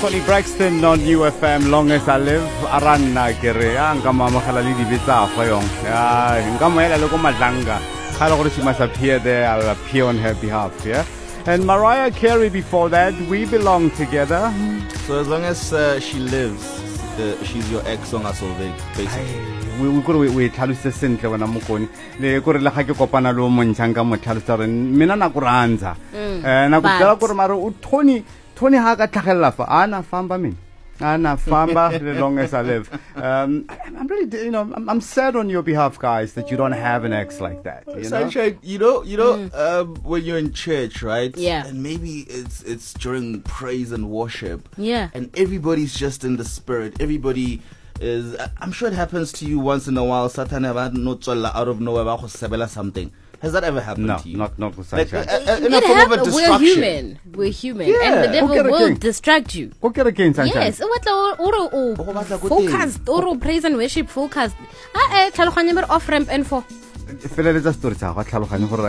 Toni Braxton on UFM, Long as I live. Aranna kere nka mamagala le dibetsa fa yong. Ya nka moela le go madlanga. Khala gore she must appear there. I'll appear on her behalf, yeah. And Mariah Carey before that, We Belong Together. So as long as she lives, she's your ex song Asolvig, basically. We go we tlhalose sentle wena mokoni le gore le ga ke kopana lo montshanga mo tlhalose re mina na go ranza na go tsela gore mare o Tony ha ka tlhagella fa ana famba mina ana famba the long as I live. I'm really, I'm sad on your behalf, guys, that you don't have an ex like that. Sunshine, when you're in church, right? Yeah. And maybe it's during praise and worship. Yeah. And everybody's just in the spirit. Everybody is. I'm sure it happens to you once in a while. Satan out of nowhere, something. Has that ever happened to you? Not with Sunshine. In a form of a distraction. We're human. Yeah. And the devil Okay, will okay. distract you. Go get again, Sunshine. Yes. Focus. Oro praise and worship. Focus. Off ramp and for. Feleletsa story tsa go tlhaloganya gore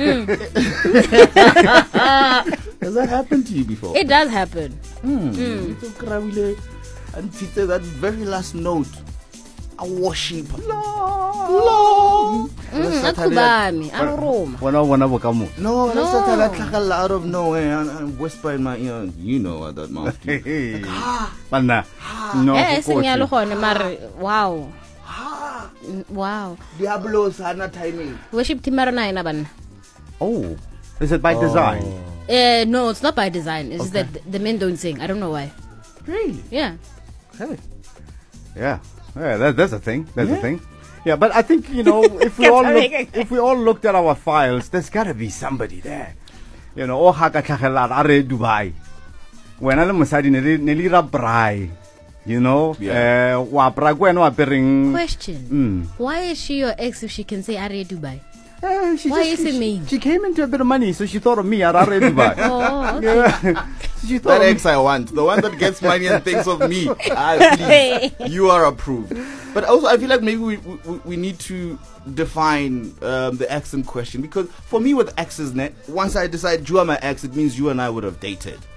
Has that happened to you before? It does happen. And that very last note, a worship long. Akubami, aroma. Wana bokamo. No, that's not out of nowhere and whisper in my ear. You know what that mouth do. Banna. No. Senyalo gone mare wow. Wow. Diablos hana timing. Worship team marana ina banna. Oh. Is it by design? No, it's not by design. It's just that the men don't sing. I don't know why. Really? Yeah. Hey. Yeah. Yeah, that's a thing. That's a thing. Yeah, but I think, if we all looked at our files, there's got to be somebody there. O haka tlhagelela are Dubai. Wena le mosadi ne le ra brai. Wa bra go wena wa apering. Question. Why is she your ex if she can say are Dubai? Why is it mean? She came into a bit of money, so she thought of me. Are Dubai. Oh, okay. Yeah. She thought that ex I want, the one that gets money and thinks of me. Please, you are approved. But also, I feel like maybe we need to define the ex in question, because for me with exes, once I decide you are my ex, it means you and I would have dated.